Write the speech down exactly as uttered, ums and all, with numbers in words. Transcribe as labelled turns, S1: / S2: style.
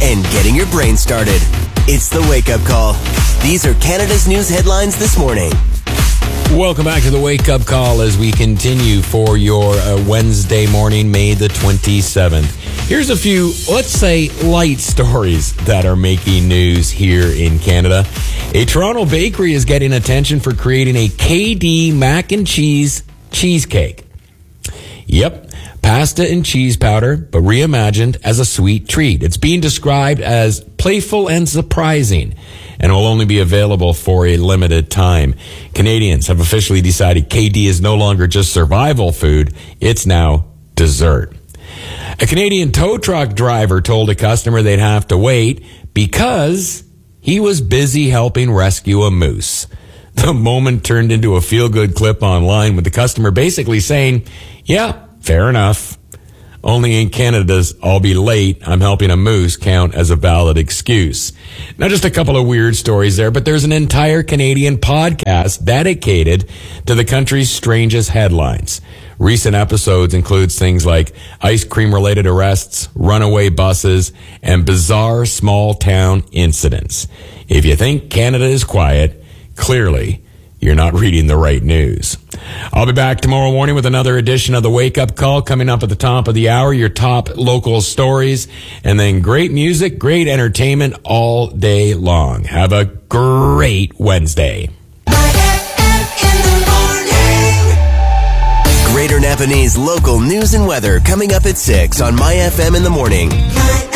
S1: and getting your brain started. It's the Wake Up Call. These are Canada's news headlines this morning.
S2: Welcome back to the Wake Up Call as we continue for your uh, Wednesday morning, May the twenty-seventh. Here's a few, let's say, light stories that are making news here in Canada. A Toronto bakery is getting attention for creating a K D mac and cheese cheesecake. Yep, pasta and cheese powder, but reimagined as a sweet treat. It's being described as playful and surprising, and will only be available for a limited time. Canadians have officially decided K D is no longer just survival food, it's now dessert. A Canadian tow truck driver told a customer they'd have to wait because he was busy helping rescue a moose. The moment turned into a feel-good clip online with the customer basically saying, yeah, fair enough. Only in Canada does I'll be late, I'm helping a moose count as a valid excuse. Now, just a couple of weird stories there, but there's an entire Canadian podcast dedicated to the country's strangest headlines. Recent episodes includes things like ice cream-related arrests, runaway buses, and bizarre small-town incidents. If you think Canada is quiet, clearly you're not reading the right news. I'll be back tomorrow morning with another edition of the Wake Up Call. Coming up at the top of the hour, your top local stories, and then great music, great entertainment all day long. Have a great Wednesday.
S1: Greater Napanese local news and weather coming up at six on My F M in the morning.